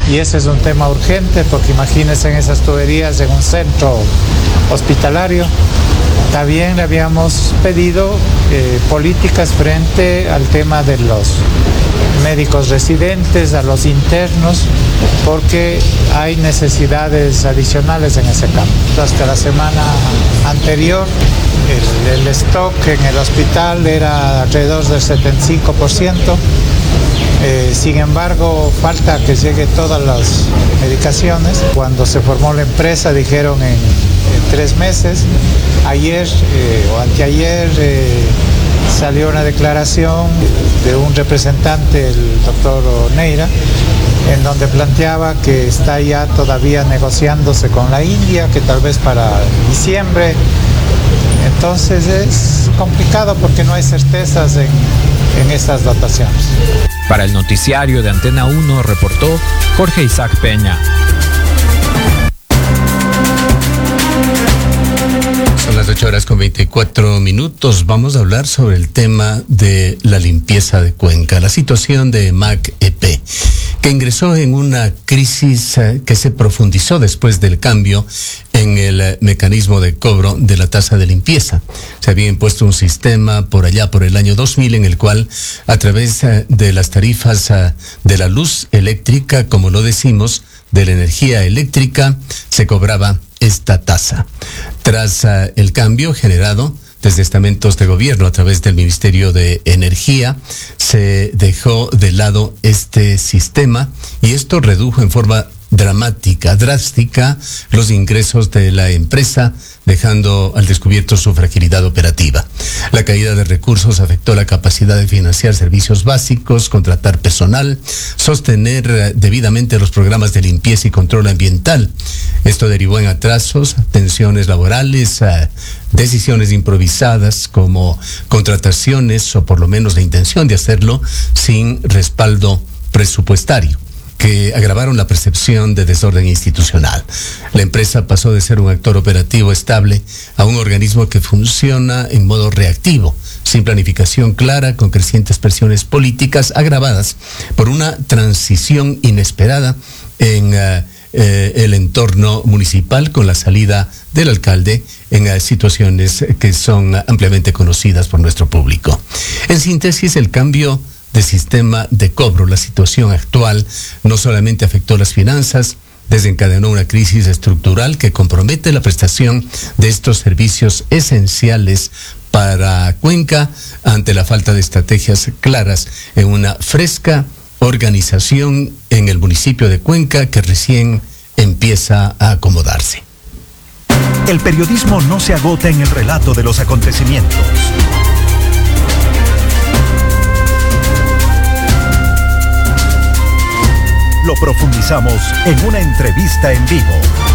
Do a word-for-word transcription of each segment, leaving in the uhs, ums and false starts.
y ese es un tema urgente porque imagínense en esas tuberías en un centro hospitalario. También le habíamos pedido eh, políticas frente al tema de los médicos residentes, a los internos, porque hay necesidades adicionales en ese campo. Hasta la semana anterior, el, el stock en el hospital era alrededor del setenta y cinco por ciento. Eh, sin embargo, falta que lleguen todas las medicaciones. Cuando se formó la empresa dijeron en, en tres meses. Ayer eh, o anteayer eh, salió una declaración de un representante, el doctor Neira, en donde planteaba que está ya todavía negociándose con la India, que tal vez para diciembre. Entonces es complicado porque no hay certezas en, en estas dotaciones. Para el noticiario de Antena uno reportó Jorge Isaac Peña. Son las ocho horas con veinticuatro minutos. Vamos a hablar sobre el tema de la limpieza de Cuenca, la situación de MAG-E P, que ingresó en una crisis que se profundizó después del cambio en el mecanismo de cobro de la tasa de limpieza. Se había impuesto un sistema por allá por el año dos mil en el cual a través de las tarifas de la luz eléctrica, como lo decimos, de la energía eléctrica, se cobraba esta tasa. Tras uh, el cambio generado desde estamentos de gobierno a través del Ministerio de Energía, se dejó de lado este sistema y esto redujo en forma dramática, drástica, los ingresos de la empresa, dejando al descubierto su fragilidad operativa. La caída de recursos afectó la capacidad de financiar servicios básicos, contratar personal, sostener debidamente los programas de limpieza y control ambiental. Esto derivó en atrasos, tensiones laborales, decisiones improvisadas como contrataciones o por lo menos la intención de hacerlo sin respaldo presupuestario, que agravaron la percepción de desorden institucional. La empresa pasó de ser un actor operativo estable a un organismo que funciona en modo reactivo, sin planificación clara, con crecientes presiones políticas agravadas por una transición inesperada en uh, eh, el entorno municipal con la salida del alcalde en uh, situaciones que son uh, ampliamente conocidas por nuestro público. En síntesis, el cambio de sistema de cobro, la situación actual, no solamente afectó las finanzas, desencadenó una crisis estructural que compromete la prestación de estos servicios esenciales para Cuenca ante la falta de estrategias claras en una fresca organización en el municipio de Cuenca que recién empieza a acomodarse. El periodismo no se agota en el relato de los acontecimientos. Lo profundizamos en una entrevista en vivo.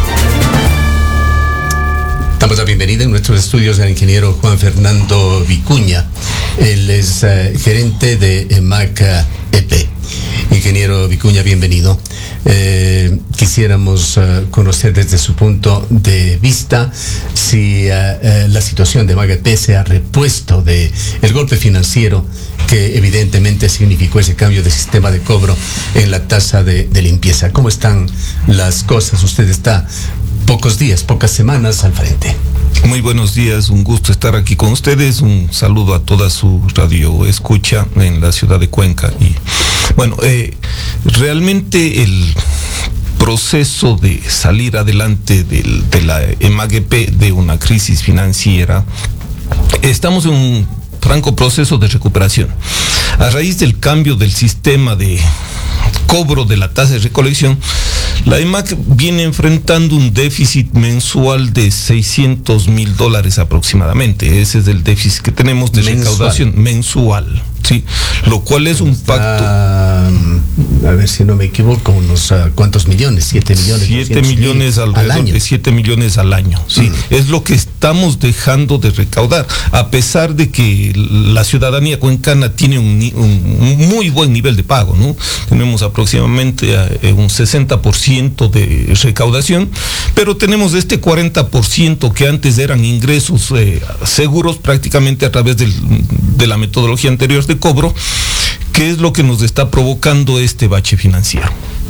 Damos la bienvenida en nuestros estudios al ingeniero Juan Fernando Vicuña. Él es uh, gerente de MAG-E P. Ingeniero Vicuña, bienvenido. Eh, quisiéramos uh, conocer desde su punto de vista si uh, uh, la situación de MAG-E P se ha repuesto de el golpe financiero que evidentemente significó ese cambio de sistema de cobro en la tasa de, de limpieza. ¿Cómo están las cosas? Usted está pocos días, pocas semanas al frente. Muy buenos días, un gusto estar aquí con ustedes, un saludo a toda su radio escucha en la ciudad de Cuenca. Y bueno, eh, realmente el proceso de salir adelante del, de la MAG-E P de una crisis financiera, estamos en un franco proceso de recuperación. A raíz del cambio del sistema de cobro de la tasa de recolección, la EMAC viene enfrentando un déficit mensual de seiscientos mil dólares aproximadamente. Ese es el déficit que tenemos de mensual. recaudación mensual. Sí, lo cual es un Está, pacto. A ver si no me equivoco, unos uh, cuántos millones, siete millones. Siete millones alrededor al año. de siete millones al año. Sí, mm. es lo que estamos dejando de recaudar, a pesar de que la ciudadanía cuencana tiene un, un, un muy buen nivel de pago, ¿no? Tenemos aproximadamente uh, un sesenta por ciento de recaudación, pero tenemos este cuarenta por ciento que antes eran ingresos eh, seguros prácticamente a través del, de la metodología anterior de cobro, que es lo que nos está provocando este bache financiero.